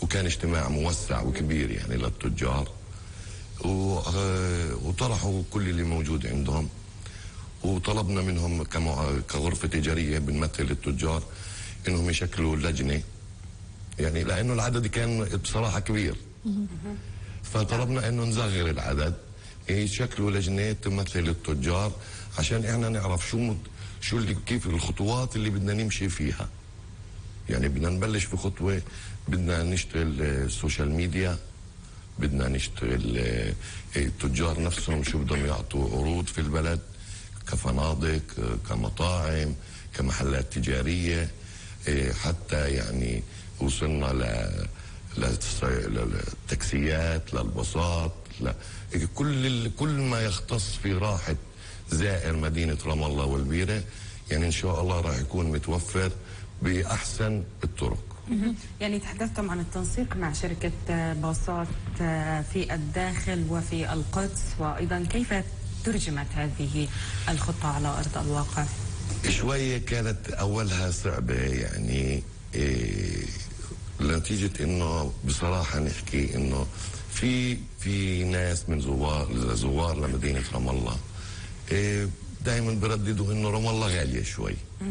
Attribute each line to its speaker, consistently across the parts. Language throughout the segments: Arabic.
Speaker 1: وكان اجتماع موسع وكبير يعني للتجار، وطرحوا كل اللي موجود عندهم، وطلبنا منهم كغرفة تجارية بنمثل التجار انهم يشكلوا لجنة، يعني لانه العدد كان بصراحة كبير، فطلبنا انه نصغر العدد، يشكلوا لجنة تمثل التجار عشان احنا نعرف شو كيف الخطوات اللي بدنا نمشي فيها. يعني بدنا نبلش في خطوة، بدنا نشتغل السوشيال ميديا، بدنا نشتغل التجار نفسهم شو بدهم يعطوا عروض في البلد كفنادق كمطاعم كمحلات تجارية، حتى يعني وصلنا للتاكسيات للباصات، كل ما يختص في راحة زائر مدينة رام الله والبيرة، يعني إن شاء الله راح يكون متوفر بأحسن الطرق.
Speaker 2: يعني تحدثتم عن التنسيق مع شركة باصات في الداخل وفي القدس، وأيضا كيف ترجمت هذه الخطة على أرض الواقع؟
Speaker 1: شوية كانت أولها صعبة، يعني نتيجة إنه بصراحة نحكي إنه في ناس من زوار لمدينة رام الله دائما برددوا إنه رام الله غالية شوي،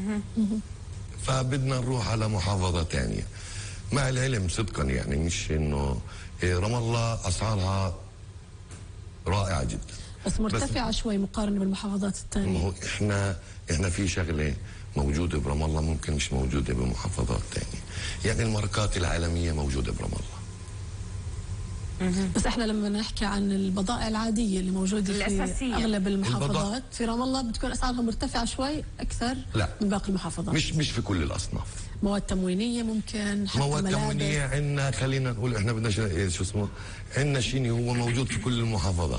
Speaker 1: فبدنا نروح على محافظة تانية، مع العلم صدقا يعني مش إنه رام الله أسعارها رائعة جدا
Speaker 3: بس مرتفعة شوي مقارنة بالمحافظات الثانية.
Speaker 1: هو احنا في شغلة موجودة برام الله ممكن مش موجودة بمحافظات ثانية، يعني الماركات العالمية موجودة برام الله.
Speaker 3: بس احنا لما نحكي عن البضائع العادية اللي موجودة في اغلب المحافظات، في رام الله بتكون اسعارها مرتفعة شوي اكثر من باقي المحافظات.
Speaker 1: مش في كل الاصناف.
Speaker 3: مواد تموينية ممكن، حتى
Speaker 1: مواد
Speaker 3: ملابس.
Speaker 1: تموينية عندنا، خلينا نقول احنا بدنا شو اسمه، عندنا شيني هو موجود في كل المحافظات،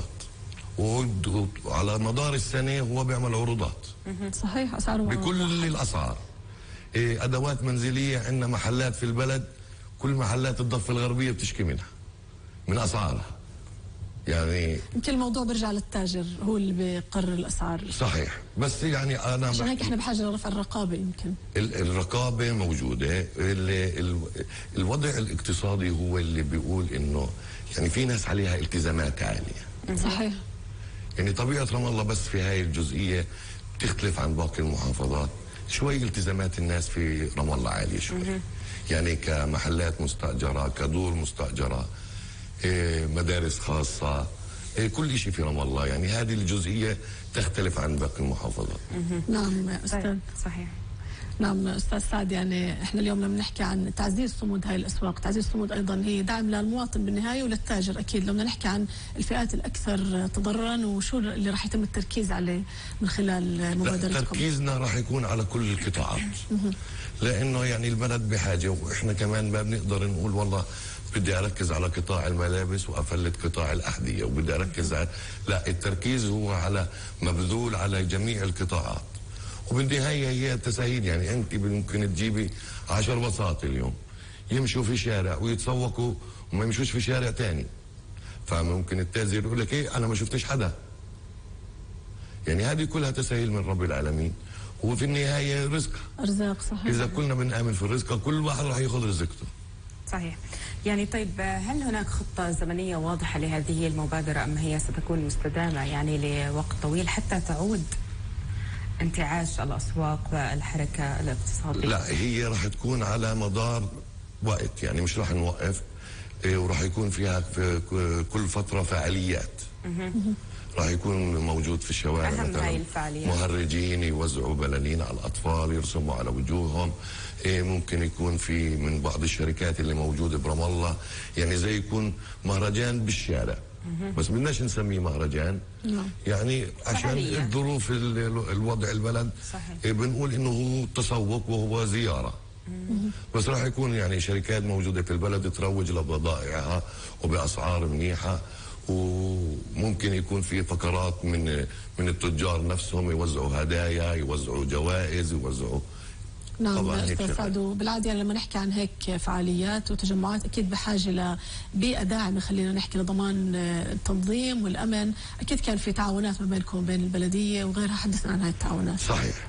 Speaker 1: وعلى مدار السنة هو بيعمل عروضات.
Speaker 3: صحيح، أسعاره
Speaker 1: بكل الأسعار. أدوات منزلية عندنا محلات في البلد، كل محلات الضفة الغربية بتشكي منها من أسعارها. يعني
Speaker 3: يمكن الموضوع بيرجع للتاجر، هو اللي بيقرر الأسعار.
Speaker 1: صحيح، بس يعني أنا
Speaker 3: عشان هيك احنا بحاجة لرفع الرقابة. يمكن
Speaker 1: الرقابة موجودة، الوضع الاقتصادي هو اللي بيقول إنه يعني في ناس عليها التزامات عالية.
Speaker 3: صحيح.
Speaker 1: يعني طبيعة رام الله بس في هاي الجزئية تختلف عن باقي المحافظات شوي، التزامات الناس في رام الله عالية شوي، يعني كمحلات مستأجرة، كدور مستأجرة، مدارس خاصة، كل شيء في رام الله، يعني هذه الجزئية تختلف عن باقي المحافظات.
Speaker 3: نعم أستاذ.
Speaker 2: صحيح.
Speaker 3: نعم أستاذ سعد، يعني احنا اليوم لما نحكي عن تعزيز صمود هاي الأسواق، تعزيز الصمود أيضا هي دعم للمواطن بالنهاية وللتاجر أكيد. لما نحكي عن الفئات الأكثر تضررا وشو اللي راح يتم التركيز عليه من خلال مبادرتكم؟
Speaker 1: تركيزنا راح يكون على كل القطاعات، لأنه يعني البلد بحاجة، وإحنا كمان ما بنقدر نقول والله بدي أركز على قطاع الملابس وأفلت قطاع الأحذية وبدي أركز على، لا، التركيز هو على مبذول على جميع القطاعات. وبالنهاية هي تسهيل، يعني أنت ممكن تجيبي 10 باصات اليوم يمشوا في شارع ويتسوقوا وما يمشوش في شارع تاني، فممكن التاجر يقول لك إيه أنا ما شفتش حدا. يعني هذه كلها تسهيل من رب العالمين، وفي النهاية رزق،
Speaker 3: أرزاق. صحيح.
Speaker 1: إذا كلنا بنآمن في الرزق كل واحد راح ياخذ رزقته.
Speaker 2: صحيح. يعني طيب، هل هناك خطة زمنية واضحة لهذه المبادرة أم هي ستكون مستدامة يعني لوقت طويل حتى تعود انتعاش الأسواق والحركة الاقتصادية؟
Speaker 1: لا، هي راح تكون على مدار وقت، يعني مش راح نوقف، وراح يكون فيها في كل فترة فعاليات. راح يكون موجود في الشوارع مثلا مهرجين يوزعوا بلالين على الأطفال يرسموا على وجوههم، ممكن يكون في من بعض الشركات اللي موجودة برام الله يعني زي يكون مهرجان بالشارع، بس بدناش نسميه مهرجان يعني عشان الظروف الوضع البلد.
Speaker 2: صحيح.
Speaker 1: بنقول انه هو تسوق وهو زيارة، بس راح يكون يعني شركات موجودة في البلد تروج لبضائعها وبأسعار منيحة، وممكن يكون في فقرات من التجار نفسهم يوزعوا هدايا، يوزعوا جوائز، يوزعوا.
Speaker 3: نعم أستاذ سعد، بالعادة لما نحكي عن هيك فعاليات وتجمعات أكيد بحاجة لبيئة داعمة، خلينا نحكي لضمان التنظيم والأمن. أكيد كان في تعاونات ما بينكم وبين البلدية وغيرها، حدثنا عن هاي التعاونات.
Speaker 1: صحيح،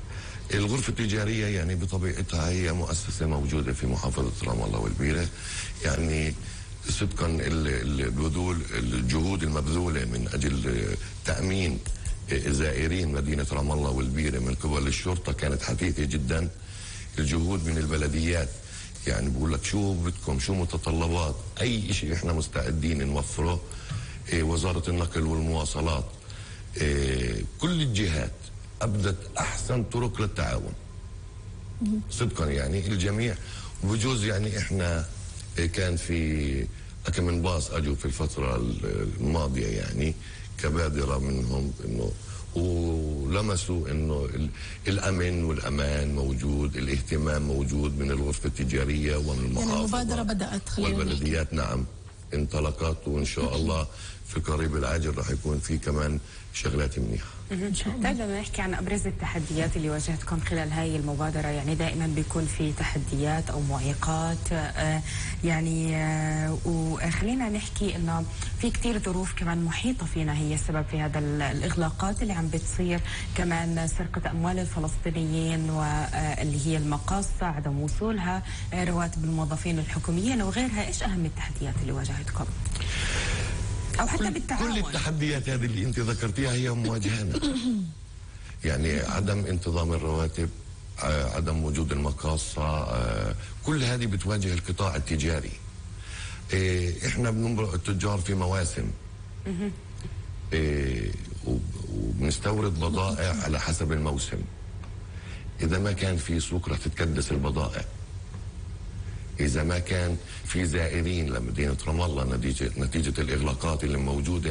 Speaker 1: الغرفة التجارية يعني بطبيعتها هي مؤسسة موجودة في محافظة رام الله والبيرة. يعني صدقا البذول الجهود المبذولة من أجل تأمين زائرين مدينة رام الله والبيرة من قبل الشرطة كانت حثيثة جدا. الجهود من البلديات، يعني بقول لك شو بدكم، شو متطلبات، أي شيء إحنا مستعدين نوفره. وزارة النقل والمواصلات، كل الجهات أبدت أحسن طرق للتعاون صدقا. يعني الجميع بجوز يعني إحنا كان في أكم من باص أجوا في الفترة الماضية يعني كبادرة منهم إنه ولمسوا إنه الأمن والأمان موجود، الاهتمام موجود من الغرفة التجارية ومن المحافظة.
Speaker 3: يعني المبادرة بدأت
Speaker 1: والبلديات نعم انطلقت، وإن شاء الله في القريب العاجل راح يكون في كمان شغلات منيحة.
Speaker 2: طيب لما نحكي عن أبرز التحديات اللي واجهتكم خلال هاي المبادرة، يعني دائما بيكون في تحديات أو معيقات يعني وخلينا نحكي إنه في كتير ظروف كمان محيطة فينا هي السبب في هذا الإغلاقات اللي عم بتصير، كمان سرقة أموال الفلسطينيين واللي هي المقاصة، عدم وصولها، رواتب الموظفين الحكوميين وغيرها. إيش أهم التحديات اللي واجهتكم؟ أو حتى بالتعاون.
Speaker 1: كل التحديات هذه اللي أنت ذكرتيها هي مواجهانا. يعني عدم انتظام الرواتب، عدم وجود المقاصة، كل هذه بتواجه القطاع التجاري. إحنا بنمرق التجار في مواسم، وبنستورد بضائع على حسب الموسم. إذا ما كان في سوق رح تتكدس البضائع. إذا ما كان في زائرين لمدينة رام الله نتيجة الإغلاقات اللي موجودة،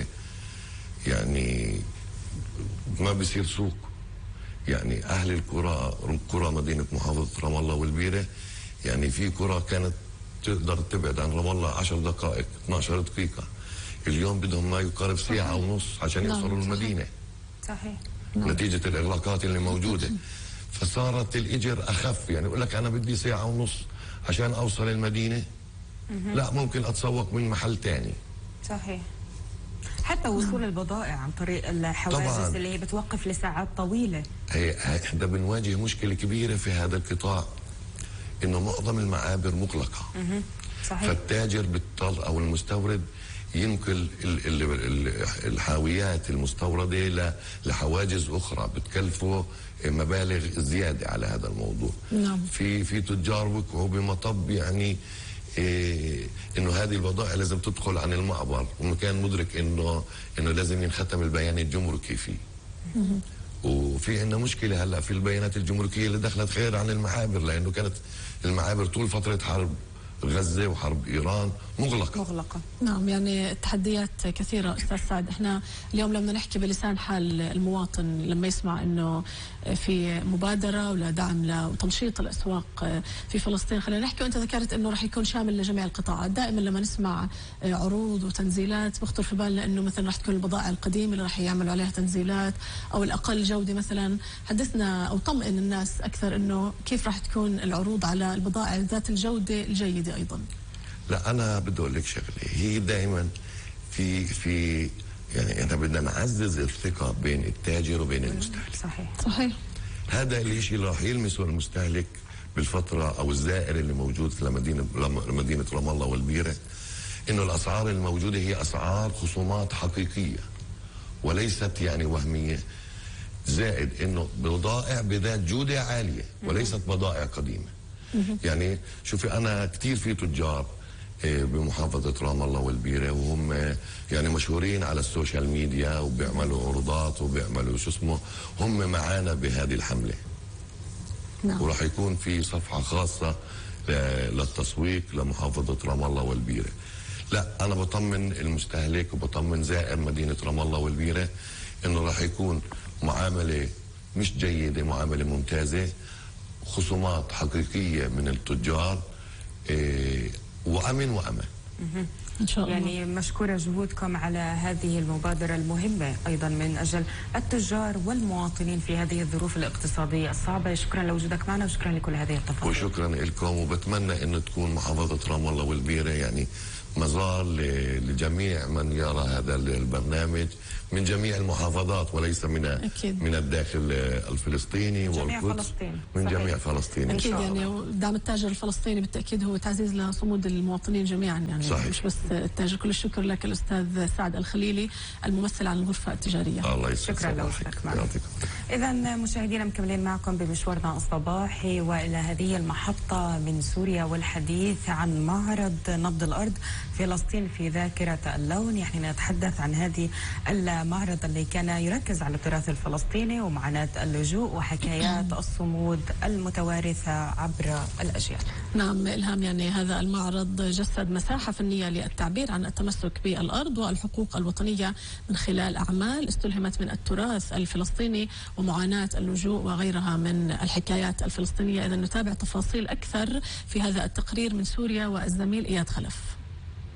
Speaker 1: يعني ما بيصير سوق. يعني أهل القرى مدينة محافظة رام الله والبيرة، يعني في قرى كانت تقدر تبعد عن رام الله 10 دقائق 12 دقيقة، اليوم بدهم ما يقارب ساعة ونص عشان يوصلوا المدينة.
Speaker 2: صحيح.
Speaker 1: نتيجة الإغلاقات اللي موجودة، فصارت الإجر أخف. يعني يقول لك أنا بدي ساعة ونص عشان أوصل المدينة، لا ممكن أتسوق من محل تاني.
Speaker 2: صحيح. حتى وصول البضائع عن طريق الحواجز طبعاً اللي هي بتوقف لساعات طويلة.
Speaker 1: احنا بنواجه مشكلة كبيرة في هذا القطاع، إنه معظم المعابر مغلقة.
Speaker 2: صحيح.
Speaker 1: فالتاجر بيضطر أو المستورد ينقل الحاويات المستوردة لحواجز أخرى بتكلفه مبالغ زيادة على هذا الموضوع.
Speaker 3: نعم.
Speaker 1: في تجار وقعوا بمطب، يعني انه هذه البضائع لازم تدخل عن المعبر، وكان مدرك انه لازم ينختم البيان الجمركي فيه. وفي عندنا مشكله هلا في البيانات الجمركيه اللي دخلت خير عن المعابر، لانه كانت المعابر طول فتره حرب غزة وحرب إيران مغلقة.
Speaker 3: نعم، يعني التحديات كثيرة أستاذ سعد. احنا اليوم لما نحكي بلسان حال المواطن لما يسمع أنه في مبادرة ولا دعم لتنشيط الأسواق في فلسطين، خلينا نحكي، وأنت ذكرت أنه رح يكون شامل لجميع القطاعات. دائما لما نسمع عروض وتنزيلات بخطر في بالنا أنه مثلا رح تكون البضائع القديمة اللي رح يعملوا عليها تنزيلات أو الأقل جودة مثلا. حدثنا أو طمئن الناس أكثر أنه كيف رح تكون العروض على البضائع ذات الجودة الجيدة أيضا.
Speaker 1: لا أنا بدي أقول لك شغلة، هي دائما في يعني احنا بدنا نعزز الثقة بين التاجر وبين المستهلك.
Speaker 3: صحيح.
Speaker 1: هذا الشيء اللي راح يلمسه المستهلك بالفترة أو الزائر اللي موجود في مدينة رام الله والبيرة، إنه الأسعار الموجودة هي أسعار خصومات حقيقية وليست يعني وهمية، زائد إنه بضائع بذات جودة عالية وليست بضائع قديمة. يعني شوفي أنا كتير في تجار بمحافظة رام الله والبيرة وهم يعني مشهورين على السوشيال ميديا وبيعملوا عروضات وبيعملوا هم معانا بهذه الحملة.
Speaker 3: نعم.
Speaker 1: وراح يكون في صفحة خاصة للتسويق لمحافظة رام الله والبيرة. لا أنا بطمن المستهلك وبطمن زائر مدينة رام الله والبيرة إنه راح يكون معاملة مش جيدة، معاملة ممتازة، خصومات حقيقية من التجار، وأمن وأمان.
Speaker 3: إن شاء الله.
Speaker 2: يعني مشكورة جهودكم على هذه المبادرة المهمة أيضا من أجل التجار والمواطنين في هذه الظروف الاقتصادية الصعبة. شكرا لوجودك معنا وشكرا لكل هذه التفاصيل.
Speaker 1: وشكرا لكم، وبتمنى أن تكون محافظة رام الله والبيرة يعني مزار لجميع من يرى هذا البرنامج من جميع المحافظات وليس من الداخل الفلسطيني والقدس، من جميع فلسطين.
Speaker 3: أكيد يعني دعم التاجر الفلسطيني بالتأكيد هو تعزيز لصمود المواطنين جميعا يعني صحيح. مش بس التاجر. كل الشكر لك الأستاذ سعد الخليلي الممثل عن الغرفة التجارية.
Speaker 1: الله
Speaker 2: شكرا لوجودك معنا. إذا مشاهدينا مكملين معكم بمشوارنا الصباحي وإلى هذه المحطة من سوريا والحديث عن معرض نبض الأرض فلسطين في ذاكرة اللون. يعني نتحدث عن هذه المعرض اللي كان يركز على التراث الفلسطيني ومعاناة اللجوء وحكايات الصمود المتوارثة عبر الأجيال.
Speaker 3: نعم إلهام، يعني هذا المعرض جسد مساحة فنية للتعبير عن التمسك بالأرض والحقوق الوطنية من خلال أعمال استلهمت من التراث الفلسطيني ومعاناة اللجوء وغيرها من الحكايات الفلسطينية. إذا نتابع تفاصيل أكثر في هذا التقرير من سوريا والزميل إياد خلف.